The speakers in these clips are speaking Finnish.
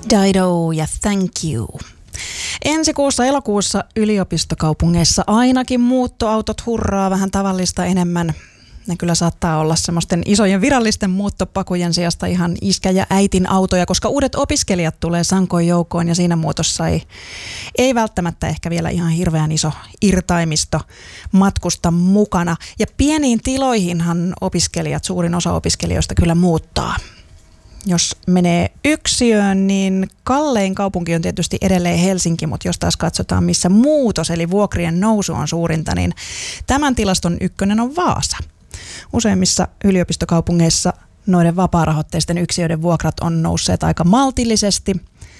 Dido ja Thank You. Ensi kuussa elokuussa yliopistokaupungeissa ainakin muuttoautot hurraa vähän tavallista enemmän. Ne kyllä saattaa olla semmoisten isojen virallisten muuttopakujen sijasta ihan iskä ja äitin autoja, koska uudet opiskelijat tulee sankoin joukoon ja siinä muotossa ei välttämättä ehkä vielä ihan hirveän iso irtaimisto matkusta mukana. Ja pieniin tiloihinhan suurin osa opiskelijoista kyllä muuttaa. Jos menee yksiöön, niin kallein kaupunki on tietysti edelleen Helsinki, mutta jos taas katsotaan, missä muutos eli vuokrien nousu on suurinta, niin tämän tilaston ykkönen on Vaasa. Useimmissa yliopistokaupungeissa noiden vapaarahoitteisten yksiöiden vuokrat on nousseet aika maltillisesti.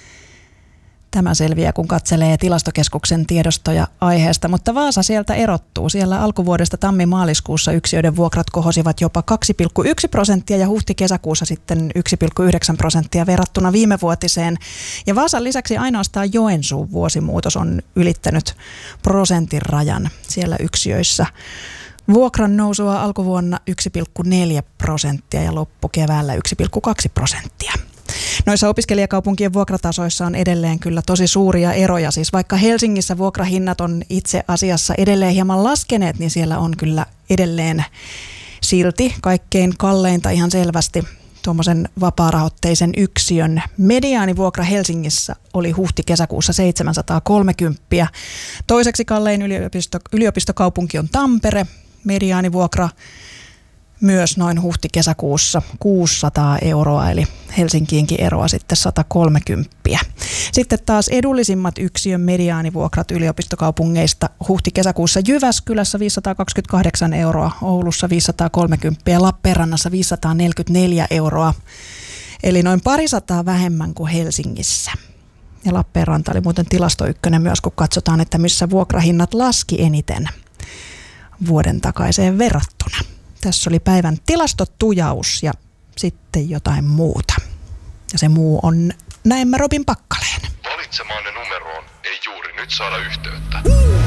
Tämä selviää, kun katselee Tilastokeskuksen tiedostoja aiheesta, mutta Vaasa sieltä erottuu. Siellä alkuvuodesta tammi-maaliskuussa yksiöiden vuokrat kohosivat jopa 2,1% ja huhti-kesäkuussa sitten 1,9% verrattuna viimevuotiseen. Ja Vaasan lisäksi ainoastaan Joensuun vuosimuutos on ylittänyt prosentin rajan siellä yksiöissä. Vuokran nousua alkuvuonna 1,4% ja loppukeväällä 1,2%. Noissa opiskelijakaupunkien vuokratasoissa on edelleen kyllä tosi suuria eroja. Siis vaikka Helsingissä vuokrahinnat on itse asiassa edelleen hieman laskeneet, niin siellä on kyllä edelleen silti kaikkein kalleinta ihan selvästi tuommoisen vapaarahoitteisen yksiön. Mediaanivuokra Helsingissä oli huhti-kesäkuussa 730. Toiseksi kallein yliopistokaupunki on Tampere. Mediaanivuokra myös noin huhti-kesäkuussa 600 €, eli Helsinkiinkin eroa sitten 130. Sitten taas edullisimmat yksiön mediaanivuokrat yliopistokaupungeista huhti-kesäkuussa Jyväskylässä 528 €, Oulussa 530 ja Lappeenrannassa 544 €, eli noin 200 vähemmän kuin Helsingissä. Ja Lappeenranta oli muuten tilastoykkönen myös, kun katsotaan, että missä vuokrahinnat laski eniten vuoden takaiseen verrattuna. Tässä oli päivän tilastotujaus ja sitten jotain muuta. Ja se muu on näemmä Robin Pakkaleen. Valitsemaanne numeroon ei juuri nyt saada yhteyttä.